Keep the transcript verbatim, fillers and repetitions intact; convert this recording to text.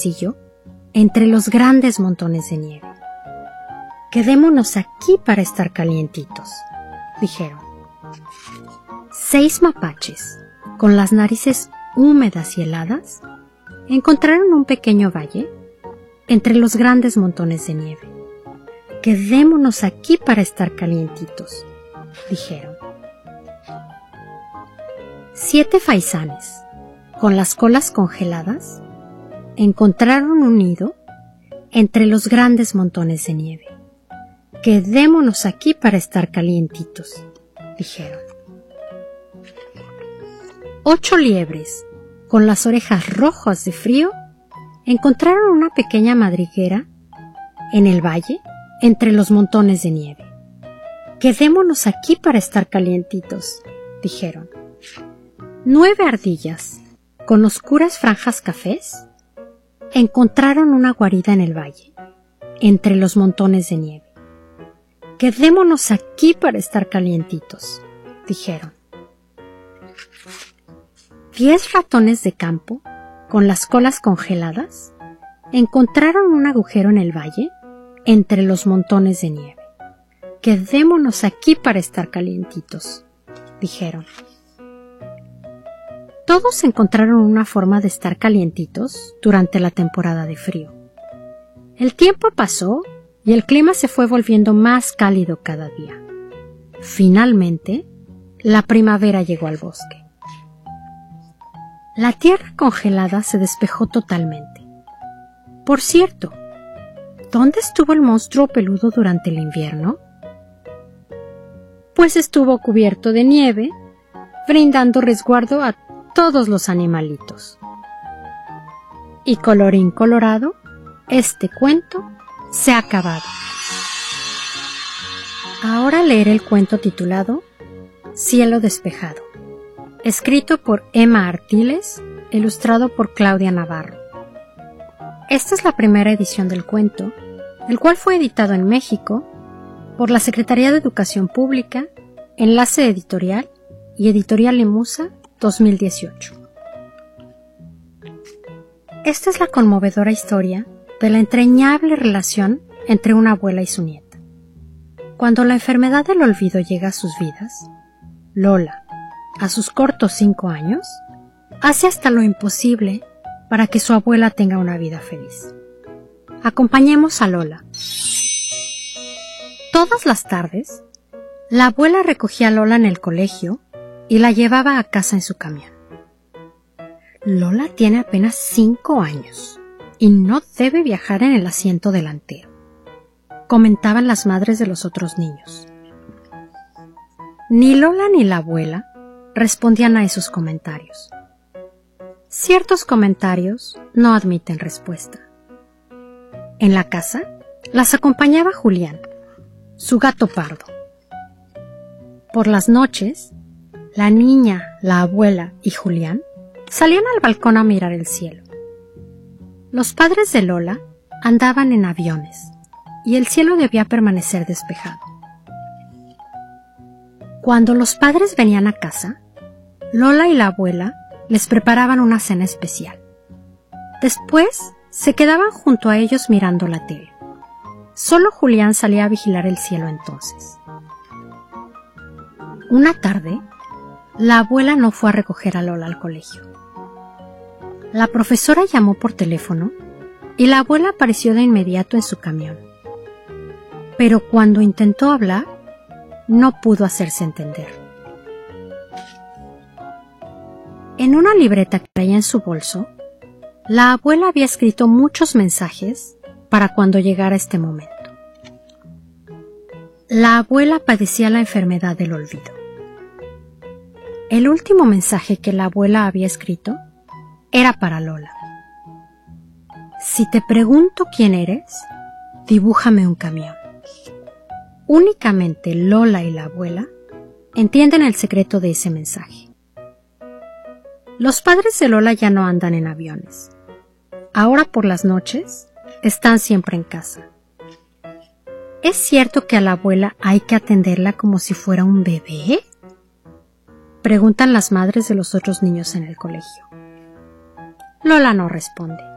pasillo entre los grandes montones de nieve. Quedémonos aquí para estar calientitos, dijeron. Seis mapaches, con las narices húmedas y heladas, encontraron un pequeño valle entre los grandes montones de nieve. Quedémonos aquí para estar calientitos, dijeron. Siete faisanes, con las colas congeladas, encontraron un nido entre los grandes montones de nieve. Quedémonos aquí para estar calientitos, dijeron. Ocho liebres, con las orejas rojas de frío, encontraron una pequeña madriguera en el valle entre los montones de nieve. Quedémonos aquí para estar calientitos, dijeron. Nueve ardillas, con oscuras franjas cafés, encontraron una guarida en el valle, entre los montones de nieve. Quedémonos aquí para estar calientitos, dijeron. Diez ratones de campo, con las colas congeladas, encontraron un agujero en el valle, entre los montones de nieve. Quedémonos aquí para estar calientitos, dijeron. Todos encontraron una forma de estar calientitos durante la temporada de frío. El tiempo pasó y el clima se fue volviendo más cálido cada día. Finalmente, la primavera llegó al bosque. La tierra congelada se despejó totalmente. Por cierto, ¿dónde estuvo el monstruo peludo durante el invierno? Pues estuvo cubierto de nieve, brindando resguardo a todos los animalitos. Y colorín colorado, este cuento se ha acabado. Ahora leeré el cuento titulado Cielo despejado, escrito por Emma Artiles, ilustrado por Claudia Navarro. Esta es la primera edición del cuento, el cual fue editado en México por la Secretaría de Educación Pública, Enlace Editorial y Editorial Lemusa dos mil dieciocho. Esta es la conmovedora historia de la entrañable relación entre una abuela y su nieta. Cuando la enfermedad del olvido llega a sus vidas, Lola, a sus cortos cinco años, hace hasta lo imposible para que su abuela tenga una vida feliz. Acompañemos a Lola. Todas las tardes, la abuela recogía a Lola en el colegio y la llevaba a casa en su camión. Lola tiene apenas cinco años y no debe viajar en el asiento delantero, comentaban las madres de los otros niños. Ni Lola ni la abuela respondían a esos comentarios. Ciertos comentarios no admiten respuesta. En la casa las acompañaba Julián, su gato pardo. Por las noches, la niña, la abuela y Julián salían al balcón a mirar el cielo. Los padres de Lola andaban en aviones y el cielo debía permanecer despejado. Cuando los padres venían a casa, Lola y la abuela les preparaban una cena especial. Después se quedaban junto a ellos mirando la tele. Solo Julián salía a vigilar el cielo entonces. Una tarde, la abuela no fue a recoger a Lola al colegio. La profesora llamó por teléfono y la abuela apareció de inmediato en su camión. Pero cuando intentó hablar, no pudo hacerse entender. En una libreta que traía en su bolso, la abuela había escrito muchos mensajes para cuando llegara este momento. La abuela padecía la enfermedad del olvido. El último mensaje que la abuela había escrito era para Lola. Si te pregunto quién eres, dibújame un camión. Únicamente Lola y la abuela entienden el secreto de ese mensaje. Los padres de Lola ya no andan en aviones. Ahora por las noches están siempre en casa. ¿Es cierto que a la abuela hay que atenderla como si fuera un bebé?, preguntan las madres de los otros niños en el colegio. Lola no responde.